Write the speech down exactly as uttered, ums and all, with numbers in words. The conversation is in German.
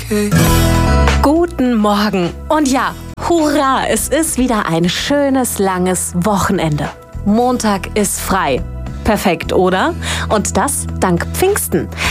okay. Guten Morgen. Und ja, hurra, es ist wieder ein schönes, langes Wochenende. Montag ist frei. Perfekt, oder? Und das dank Pfingsten.